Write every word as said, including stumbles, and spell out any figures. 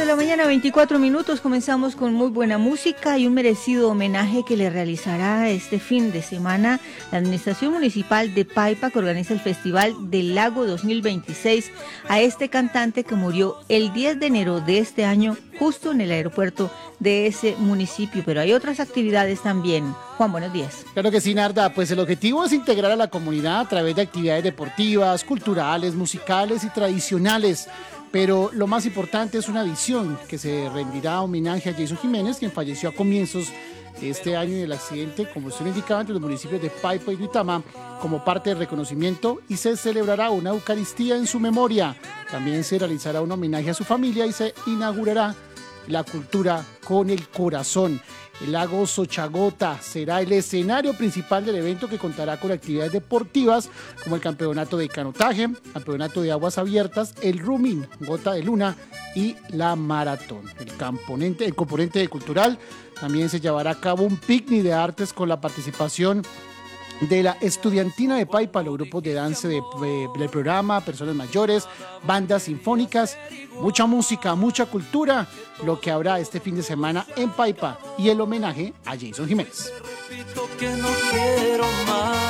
la mañana, veinticuatro minutos. Comenzamos con muy buena música y un merecido homenaje que le realizará este fin de semana la Administración Municipal de Paipa, que organiza el Festival del Lago dos mil veintiséis, a este cantante que murió el diez de enero de este año, justo en el aeropuerto de ese municipio. Pero hay otras actividades también. Juan, buenos días. Claro que sí, Narda. Pues el objetivo es integrar a la comunidad a través de actividades deportivas, culturales, musicales y tradicionales. Pero lo más importante es una visión que se rendirá homenaje a Jason Jiménez, quien falleció a comienzos de este año en el accidente, como usted lo indicaba, entre los municipios de Paipa y Duitama, como parte del reconocimiento, y se celebrará una Eucaristía en su memoria. También se realizará un homenaje a su familia y se inaugurará la cultura con el corazón. El lago Xochagota será el escenario principal del evento, que contará con actividades deportivas como el campeonato de canotaje, campeonato de aguas abiertas, el rooming, gota de luna y la maratón. El componente, el componente cultural, también se llevará a cabo un picnic de artes con la participación de la estudiantina de Paipa, los grupos de danza de, de, del programa, personas mayores, bandas sinfónicas, mucha música, mucha cultura, lo que habrá este fin de semana en Paipa, y el homenaje a Jason Jiménez. Repito que no quiero más.